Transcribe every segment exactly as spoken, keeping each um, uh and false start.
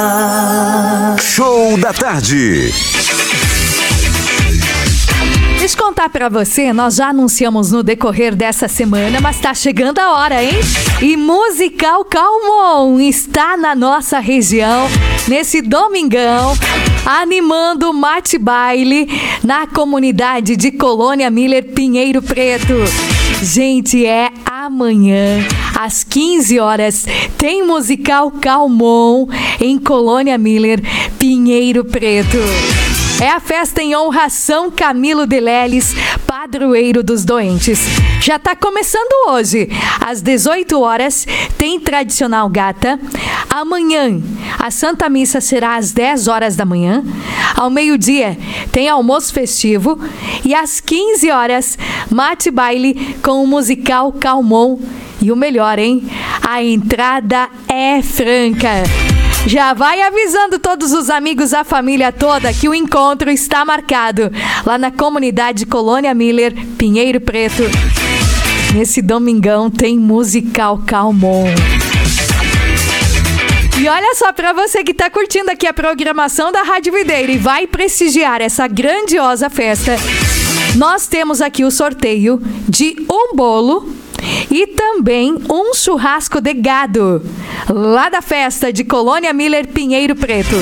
Show da tarde. Deixa eu contar pra você, nós já anunciamos no decorrer dessa semana, mas tá chegando a hora, hein? E Musical Calmon está na nossa região, nesse domingão, animando o mate baile na comunidade de Colônia Miller, Pinheiro Preto. Gente, é amanhã, às quinze horas, tem Musical Calmon em Colônia Miller, Pinheiro Preto. É a festa em honra a São Camilo de Leles, padroeiro dos doentes. Já está começando hoje. Às dezoito horas, tem tradicional gata. Amanhã, a Santa Missa será às dez horas da manhã. Ao meio-dia, tem almoço festivo. E às quinze horas, mate baile com o musical Calmon. E o melhor, hein? A entrada é franca. Já vai avisando todos os amigos, a família toda, que o encontro está marcado lá na comunidade Colônia Miller, Pinheiro Preto. Nesse domingão tem Musical Calmon. E olha só, para você que está curtindo aqui a programação da Rádio Videira e vai prestigiar essa grandiosa festa, nós temos aqui o sorteio de um bolo e também um churrasco de gado, lá da festa de Colônia Miller, Pinheiro Preto.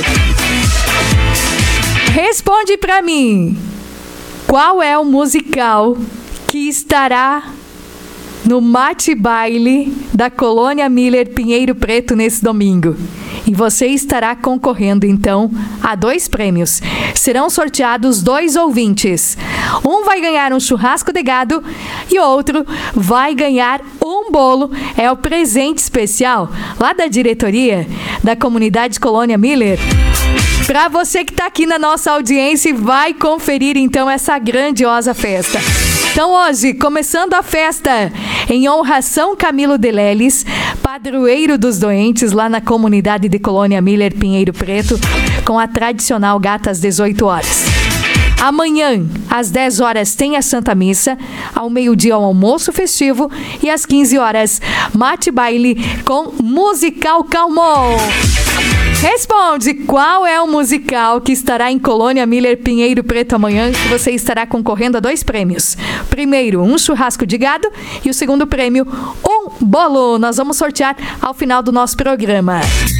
Responde pra mim, qual é o musical que estará no mate baile da Colônia Miller, Pinheiro Preto nesse domingo? E você estará concorrendo, então, a dois prêmios. Serão sorteados dois ouvintes. Um vai ganhar um churrasco de gado e outro vai ganhar um bolo. É o presente especial lá da diretoria da comunidade Colônia Miller. Para você que está aqui na nossa audiência e vai conferir, então, essa grandiosa festa. Então, hoje, começando a festa em honra a São Camilo de Leles, padroeiro dos doentes, lá na comunidade de Colônia Miller, Pinheiro Preto, com a tradicional gata às dezoito horas. Amanhã, às dez horas, tem a Santa Missa, ao meio-dia o almoço festivo e às quinze horas, mate baile com Musical Calmon. Responde, qual é o musical que estará em Colônia Miller, Pinheiro Preto amanhã, que você estará concorrendo a dois prêmios. Primeiro, um churrasco de gado e o segundo prêmio, um bolo. Nós vamos sortear ao final do nosso programa.